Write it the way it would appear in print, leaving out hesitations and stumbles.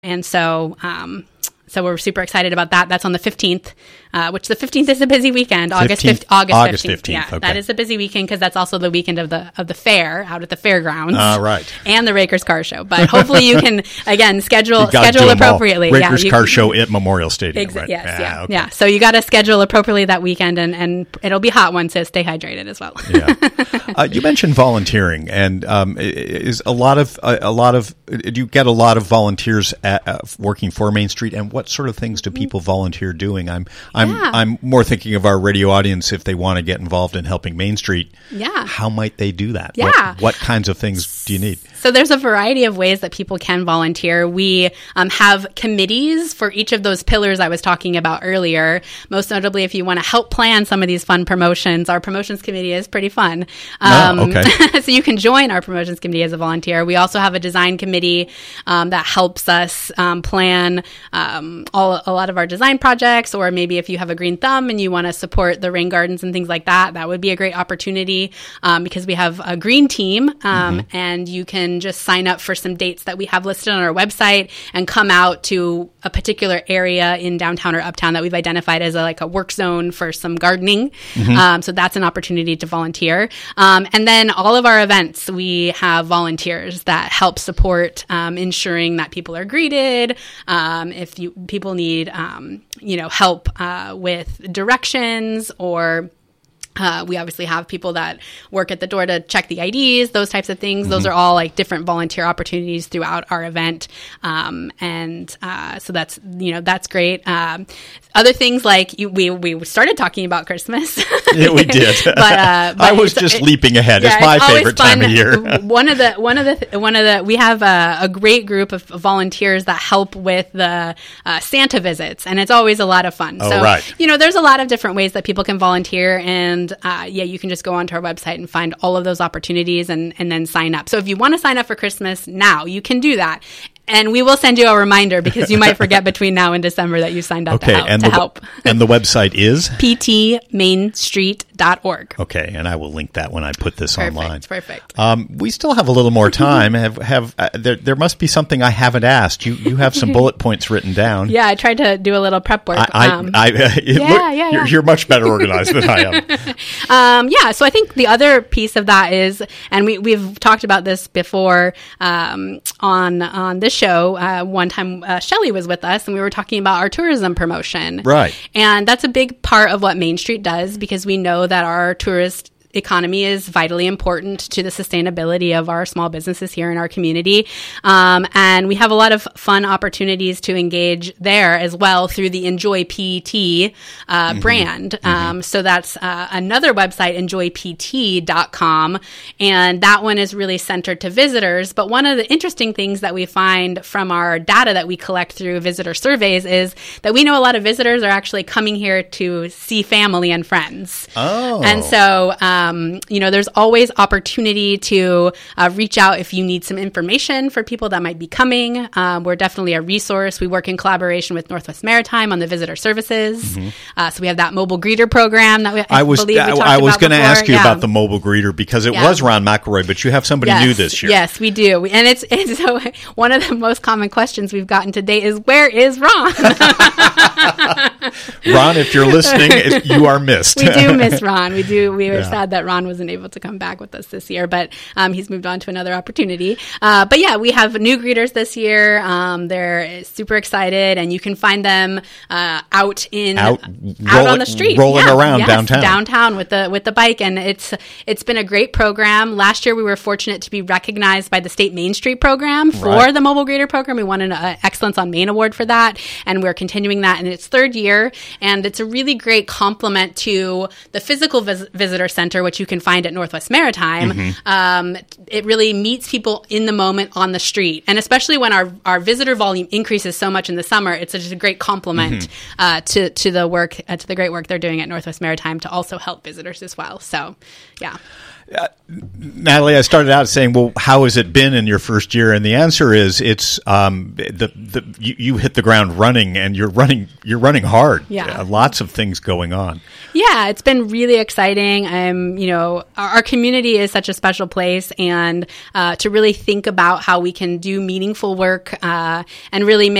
And so we're super excited about that. That's on the 15th, which the 15th is a busy weekend. August 15th. Yeah, okay. That is a busy weekend because that's also the weekend of the fair out at the fairgrounds. Right. And the Rakers Car Show. But hopefully you can, again, schedule appropriately. Rakers Car Show at Memorial Stadium, right? Yes, yeah. Okay. Yeah. So you got to schedule appropriately that weekend, and it'll be hot one, so stay hydrated as well. Yeah. You mentioned volunteering, and is a lot of do you get a lot of volunteers working for Main Street, and what sort of things do people volunteer doing? I'm more thinking of our radio audience if they want to get involved in helping Main Street. Yeah. How might they do that? Yeah. What kinds of things do you need? So there's a variety of ways that people can volunteer. We have committees for each of those pillars I was talking about earlier. Most notably, if you want to help plan some of these fun promotions, our promotions committee is pretty fun. Okay. So you can join our promotions committee as a volunteer. We also have a design committee that helps us plan a lot of our design projects, or maybe if you have a green thumb and you want to support the rain gardens and things like that, that would be a great opportunity because we have a green team and you can just sign up for some dates that we have listed on our website and come out to a particular area in downtown or uptown that we've identified as a work zone for some gardening. So that's an opportunity to volunteer. And then all of our events, we have volunteers that help support ensuring that people are greeted. If people need, help with directions, or we obviously have people that work at the door to check the IDs, those types of things. Those are all different volunteer opportunities throughout our event. So that's great. Other things we started talking about Christmas. Yeah, we did. but I was just leaping ahead. It's my favorite time of year. We have a great group of volunteers that help with the Santa visits, and it's always a lot of fun. Right. There's a lot of different ways that people can volunteer, and you can just go onto our website and find all of those opportunities and then sign up. So if you want to sign up for Christmas now, you can do that. And we will send you a reminder because you might forget between now and December that you signed up to help. And the website is? ptmainstreet.org. Okay, and I will link that when I put this online. Perfect. We still have a little more time. There must be something I haven't asked. You have some bullet points written down. Yeah, I tried to do a little prep work. You're much better organized than I am. So I think the other piece of that is, and we've talked about this before on this show. One time Shelley was with us and we were talking about our tourism promotion. Right. And that's a big part of what Main Street does, because we know that our tourist economy is vitally important to the sustainability of our small businesses here in our community. And we have a lot of fun opportunities to engage there as well through the Enjoy PT brand. So that's another website, enjoypt.com. And that one is really centered to visitors. But one of the interesting things that we find from our data that we collect through visitor surveys is that we know a lot of visitors are actually coming here to see family and friends. Oh. And so, there's always opportunity to reach out if you need some information for people that might be coming. We're definitely a resource. We work in collaboration with Northwest Maritime on the visitor services. So we have that mobile greeter program that I was going to ask you about the mobile greeter because it was Ron McElroy, but you have somebody new this year. Yes, we do. And it's so one of the most common questions we've gotten to date is, where is Ron? Ron, if you're listening, you are missed. We do miss Ron. We do. We were sad that Ron wasn't able to come back with us this year, but he's moved on to another opportunity. But yeah, we have new greeters this year. They're super excited, and you can find them out on the street, rolling around downtown with the bike, and it's been a great program. Last year, we were fortunate to be recognized by the State Main Street program for the mobile greeter program. We won an Excellence on Main Award for that, and we're continuing that in its third year. And it's a really great complement to the physical visitor center, which you can find at Northwest Maritime. It really meets people in the moment on the street. And especially when our visitor volume increases so much in the summer, it's just a great complement to the great work they're doing at Northwest Maritime to also help visitors as well. So, yeah. Natalie, I started out saying, well, how has it been in your first year? And the answer is it's you hit the ground running, and you're running hard. Yeah. Lots of things going on. Yeah, it's been really exciting. Our community is such a special place, and to really think about how we can do meaningful work and really make